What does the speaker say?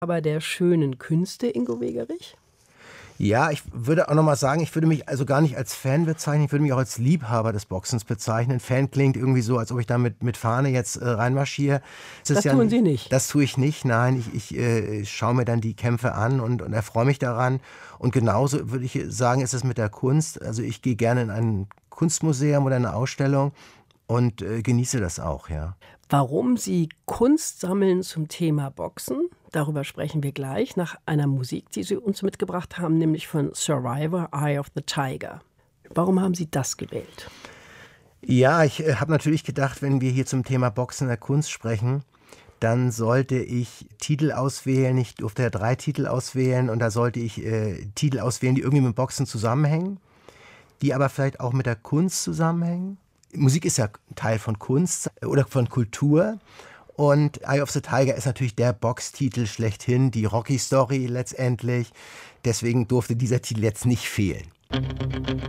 Aber der schönen Künste, Ingo Wegerich? Ja, ich würde auch nochmal sagen, ich würde mich also gar nicht als Fan bezeichnen, ich würde mich auch als Liebhaber des Boxens bezeichnen. Fan klingt irgendwie so, als ob ich da mit Fahne jetzt reinmarschiere. Das tun Sie nicht. Das tue ich nicht, nein. Ich schaue mir dann die Kämpfe an und erfreue mich daran. Und genauso würde ich sagen, ist es mit der Kunst. Also ich gehe gerne in ein Kunstmuseum oder eine Ausstellung und genieße das auch, ja. Warum Sie Kunst sammeln zum Thema Boxen, darüber sprechen wir gleich nach einer Musik, die Sie uns mitgebracht haben, nämlich von Survivor, Eye of the Tiger. Warum haben Sie das gewählt? Ja, ich habe natürlich gedacht, wenn wir hier zum Thema Boxen in der Kunst sprechen, dann sollte ich Titel auswählen. Ich durfte ja 3 Titel auswählen und da sollte ich Titel auswählen, die irgendwie mit Boxen zusammenhängen, die aber vielleicht auch mit der Kunst zusammenhängen. Musik ist ja Teil von Kunst oder von Kultur. Und Eye of the Tiger ist natürlich der Boxtitel schlechthin, die Rocky-Story letztendlich. Deswegen durfte dieser Titel jetzt nicht fehlen.